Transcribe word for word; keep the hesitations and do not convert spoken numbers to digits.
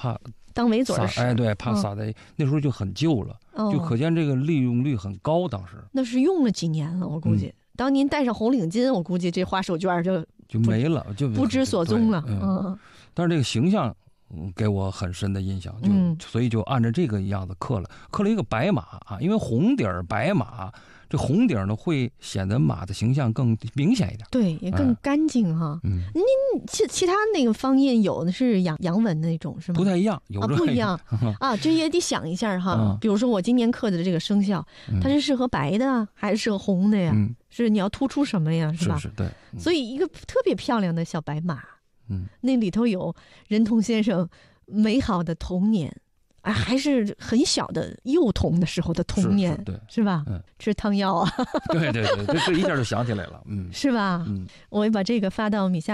怕当围嘴使， 哎，对，怕撒在、嗯、那时候就很旧了、哦，就可见这个利用率很高。当时那是用了几年了，我估计。嗯、当您戴上红领巾，我估计这花手绢就就没了，就不知所踪了。 嗯， 嗯但是这个形象。嗯，给我很深的印象，就、 嗯、 所以就按照这个样子刻了，刻了一个白马啊，因为红底儿白马，这红底儿呢会显得马的形象更明显一点， 对，也更干净哈。嗯，您其其他那个方印有的是洋洋纹那种是吗？ 不太一样，有啊不一样啊，这也得想一下哈。嗯、比如说我今年刻的这个生肖，嗯、它是适合白的还是适合红的呀？嗯、是你要突出什么呀？是吧？ 是是对、 嗯。所以一个特别漂亮的小白马。 嗯， 那里头有任同先生美好的童年，啊，还是很小的幼童的时候的童年， 是, 是, 对是吧？ 嗯， 吃汤药啊， 对对对，这这一下就想起来了，嗯， 是吧？ 嗯， 我也把这个发到米夏。